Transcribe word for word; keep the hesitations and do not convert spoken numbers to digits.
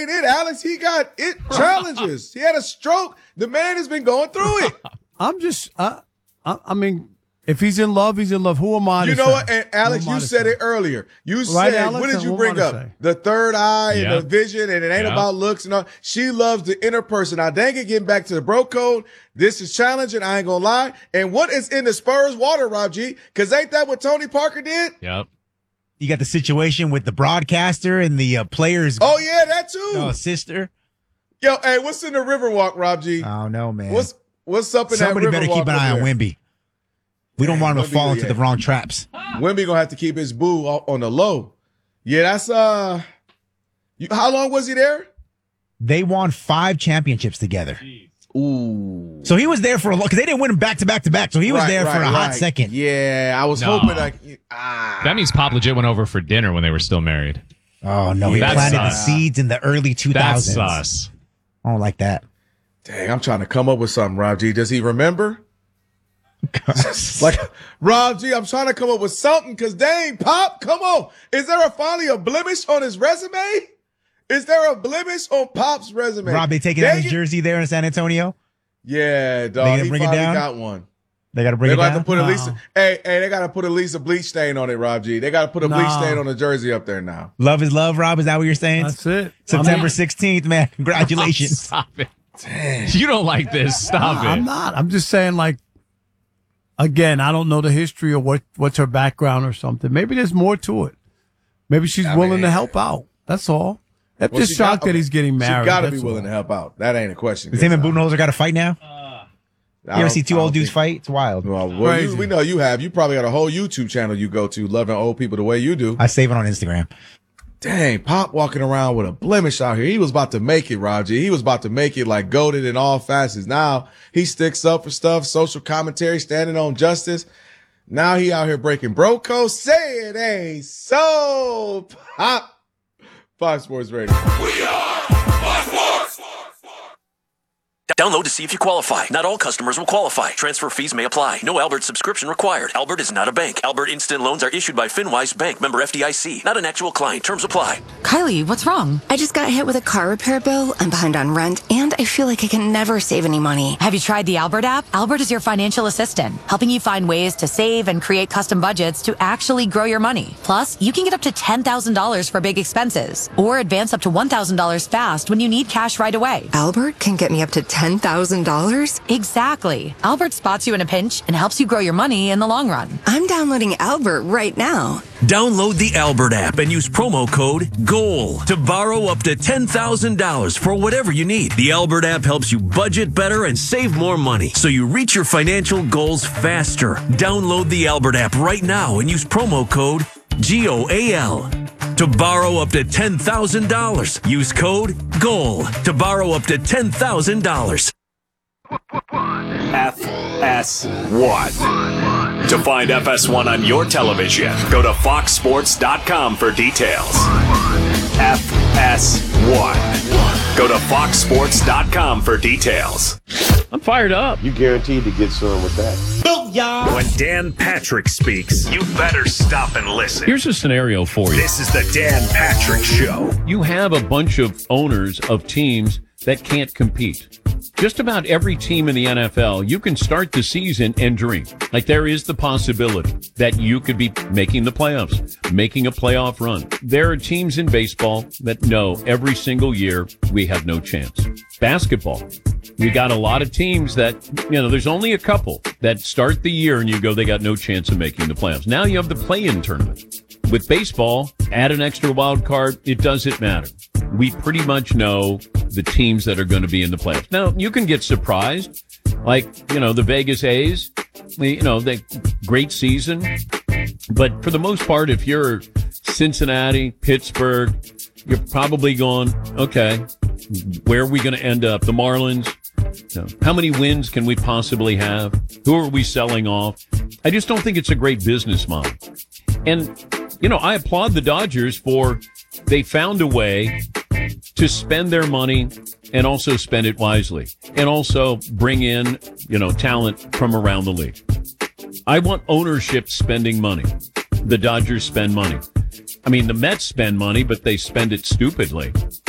ain't it, Alex. He got it challenges. He had a stroke. The man has been going through it. I'm just, uh, I, I mean, if he's in love, he's in love. Who am I to You know say? what? And Alex, you said say? it earlier. You Right, said, Alex? what did you Who bring am I up? to say? The third eye Yeah. and the vision, and it ain't Yeah. about looks and all. She loves the inner person. Now, dang it, getting back to the bro code. This is challenging. I ain't gonna lie. And what is in the Spurs water, Rob G? Because ain't that what Tony Parker did? Yep. You got the situation with the broadcaster and the uh, players. Oh, yeah, that too. uh, sister. Yo, hey, what's in the Riverwalk, Rob G? Oh, no, man. What's what's up in Somebody that better Riverwalk keep an eye over on there? Wemby. We don't want him to Wemby, fall into yeah. the wrong traps. Wemby gonna have to keep his boo o- on the low. Yeah, that's uh. You, how long was he there? They won five championships together. Ooh. So he was there for a long, because they didn't win them back to back to back. So he was Right, there for right, a hot right. second. Yeah, I was No. hoping like ah. That means Pop legit went over for dinner when they were still married. Oh, no. He That's planted the sus. seeds in the early two That's thousands. sus. I don't like that. Dang, I'm trying to come up with something, Rob G. Does he remember? Like, Rob G, I'm trying to come up with something because dang, Pop, come on. Is there a, finally a blemish on his resume? Is there a blemish on Pop's resume? Rob, they taking Dang out his it. jersey there in San Antonio? Yeah, They dog. gonna He bring it finally down? got one. They got to bring They it got down? to put at least, No. hey, hey, they got to put at least a bleach stain on it, Rob G. They got to put a bleach No. stain on the jersey up there now. Love is love, Rob. Is that what you're saying? That's it. September I mean, sixteenth, man. Congratulations. Stop it. You don't like this. Stop I'm it. not. I'm just saying, like, again, I don't know the history or what, what's her background or something. Maybe there's more to it. Maybe she's I willing mean- to help out. That's all. I'm Well, just she got- shocked that he's getting married. She got to be That's willing all. to help out. That ain't a question. Does him and Budenholzer got to fight now? I You ever don't- see two I don't old dudes think- fight? It's wild. Well, well you, Crazy. we know you have. You probably got a whole YouTube channel you go to, loving old people the way you do. I save it on Instagram. Dang, Pop walking around with a blemish out here. He was about to make it, Roger. He was about to make it like goated in all facets. Now he sticks up for stuff, social commentary, standing on justice. Now he out here breaking bro code. Say it ain't so, Pop. Fox Sports Radio. Download to see if you qualify. Not all customers will qualify. Transfer fees may apply. No Albert subscription required. Albert is not a bank. Albert Instant Loans are issued by FinWise Bank, member F D I C. Not an actual client. Terms apply. Kylie, what's wrong? I just got hit with a car repair bill. I'm behind on rent, and I feel like I can never save any money. Have you tried the Albert app? Albert is your financial assistant, helping you find ways to save and create custom budgets to actually grow your money. Plus, you can get up to ten thousand dollars for big expenses, or advance up to one thousand dollars fast when you need cash right away. Albert can get me up to ten thousand dollars? Exactly. Albert spots you in a pinch and helps you grow your money in the long run. I'm downloading Albert right now. Download the Albert app and use promo code GOAL to borrow up to ten thousand dollars for whatever you need. The Albert app helps you budget better and save more money so you reach your financial goals faster. Download the Albert app right now and use promo code G O A L to borrow up to ten thousand dollars. Use code GOAL to borrow up to ten thousand dollars. F S one. To find F S one on your television, go to fox sports dot com for details. F S one. Go to fox sports dot com for details. I'm fired up. You guaranteed to get some with that. When Dan Patrick speaks, you better stop and listen. Here's a scenario for you. This is the Dan Patrick Show. You have a bunch of owners of teams that can't compete. Just about every team in the N F L, you can start the season and dream. Like there is the possibility that you could be making the playoffs, making a playoff run. There are teams in baseball that know every single year we have no chance. Basketball, you got a lot of teams that, you know, there's only a couple that start the year and you go, they got no chance of making the playoffs. Now you have the play-in tournament. With baseball, add an extra wild card, it doesn't matter. We pretty much know the teams that are going to be in the playoffs. Now, you can get surprised, like, you know, the Vegas A's, you know, they great season. But for the most part, if you're Cincinnati, Pittsburgh, you're probably going, okay, where are we going to end up? The Marlins, you know, how many wins can we possibly have? Who are we selling off? I just don't think it's a great business model. And, you know, I applaud the Dodgers for they found a way to spend their money and also spend it wisely and also bring in, you know, talent from around the league. I want ownership spending money. The Dodgers spend money. I mean, the Mets spend money, but they spend it stupidly.